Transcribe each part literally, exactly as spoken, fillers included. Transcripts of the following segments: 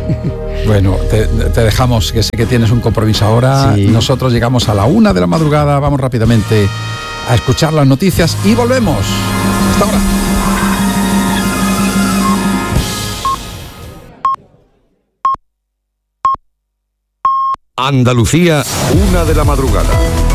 Bueno, te, te dejamos, que sé que tienes un compromiso ahora. Sí. Nosotros llegamos a la una de la madrugada, vamos rápidamente a escuchar las noticias y volvemos. Hasta ahora. Andalucía, una de la madrugada.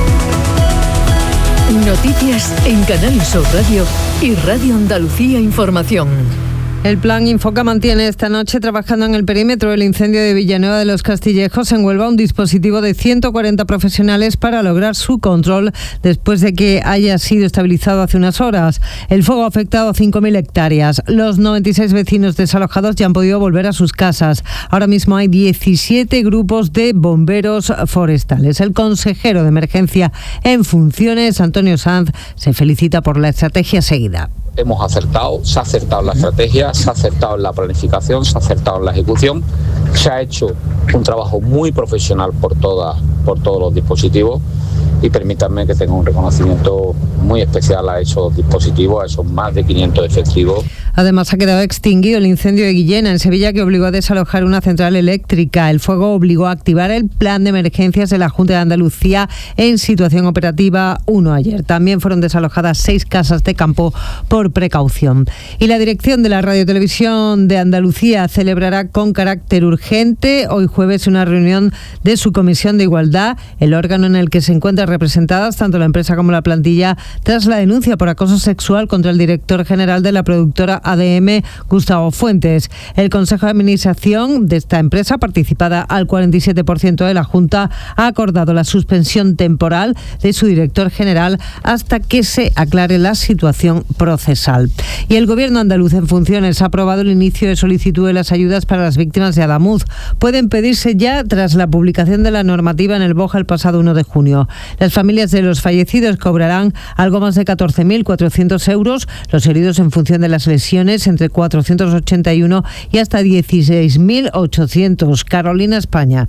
Noticias en Canal Sur Radio y Radio Andalucía Información. El Plan Infoca mantiene esta noche trabajando en el perímetro del incendio de Villanueva de los Castillejos en Huelva un dispositivo de ciento cuarenta profesionales para lograr su control después de que haya sido estabilizado hace unas horas. El fuego ha afectado a cinco mil hectáreas. Los noventa y seis vecinos desalojados ya han podido volver a sus casas. Ahora mismo hay diecisiete grupos de bomberos forestales. El consejero de emergencia en funciones, Antonio Sanz, se felicita por la estrategia seguida. Hemos acertado, se ha acertado en la estrategia, se ha acertado en la planificación, se ha acertado en la ejecución, se ha hecho un trabajo muy profesional por todas, por todos los dispositivos y permítanme que tenga un reconocimiento muy especial a esos dispositivos, a esos más de quinientos efectivos. Además, ha quedado extinguido el incendio de Guillena, en Sevilla, que obligó a desalojar una central eléctrica. El fuego obligó a activar el plan de emergencias de la Junta de Andalucía en situación operativa uno ayer. También fueron desalojadas seis casas de campo por precaución. Y la dirección de la Radiotelevisión de Andalucía celebrará con carácter urgente hoy jueves una reunión de su Comisión de Igualdad, el órgano en el que se encuentran representadas tanto la empresa como la plantilla, tras la denuncia por acoso sexual contra el director general de la productora A D M, Gustavo Fuentes. El Consejo de Administración de esta empresa, participada al cuarenta y siete por ciento de la Junta, ha acordado la suspensión temporal de su director general hasta que se aclare la situación procesal. Y el Gobierno andaluz en funciones ha aprobado el inicio de solicitud de las ayudas para las víctimas de Adamuz. Pueden pedirse ya tras la publicación de la normativa en el BOJA el pasado uno de junio. Las familias de los fallecidos cobrarán algo más de catorce mil cuatrocientos euros, los heridos en función de las lesiones entre cuatrocientos ochenta y uno y hasta dieciséis mil ochocientos. Carolina España.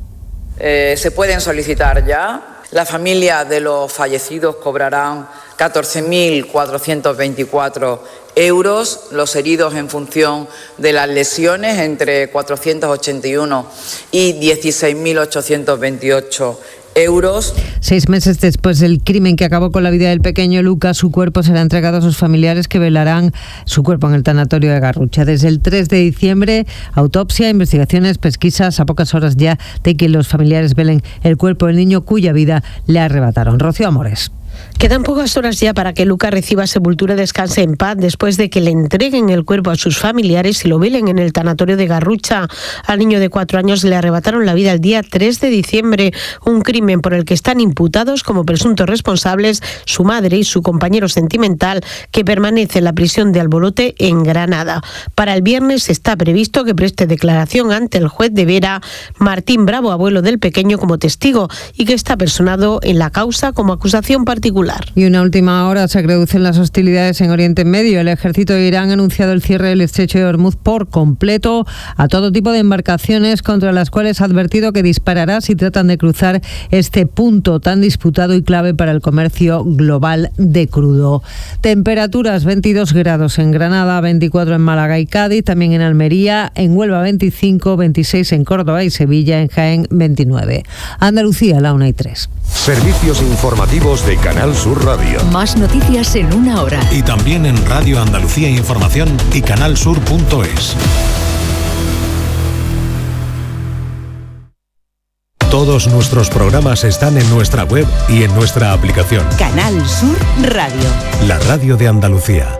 Eh, se pueden solicitar ya. La familia de los fallecidos cobrarán catorce mil cuatrocientos veinticuatro euros, los heridos en función de las lesiones entre cuatrocientos ochenta y uno y dieciséis mil ochocientos veintiocho euros. Seis meses después del crimen que acabó con la vida del pequeño Lucas, su cuerpo será entregado a sus familiares, que velarán su cuerpo en el tanatorio de Garrucha. Desde el tres de diciembre, autopsia, investigaciones, pesquisas, a pocas horas ya de que los familiares velen el cuerpo del niño cuya vida le arrebataron. Rocío Amores. Quedan pocas horas ya para que Lucas reciba sepultura y descanse en paz después de que le entreguen el cuerpo a sus familiares y lo velen en el tanatorio de Garrucha. Al niño de cuatro años le arrebataron la vida el día tres de diciembre, un crimen por el que están imputados como presuntos responsables su madre y su compañero sentimental, que permanece en la prisión de Albolote en Granada. Para el viernes está previsto que preste declaración ante el juez de Vera Martín Bravo, abuelo del pequeño, como testigo y que está personado en la causa como acusación particular. Y una última hora: se reducen las hostilidades en Oriente Medio. El ejército de Irán ha anunciado el cierre del estrecho de Hormuz por completo a todo tipo de embarcaciones, contra las cuales ha advertido que disparará si tratan de cruzar este punto tan disputado y clave para el comercio global de crudo. Temperaturas: veintidós grados en Granada, veinticuatro en Málaga y Cádiz, también en Almería, en Huelva veinticinco, veintiséis en Córdoba y Sevilla, en Jaén veintinueve. Andalucía, la una y tres. Servicios informativos de Canal Sur Radio. Más noticias en una hora. Y también en Radio Andalucía Información y canalsur punto es. Todos nuestros programas están en nuestra web y en nuestra aplicación. Canal Sur Radio. La radio de Andalucía.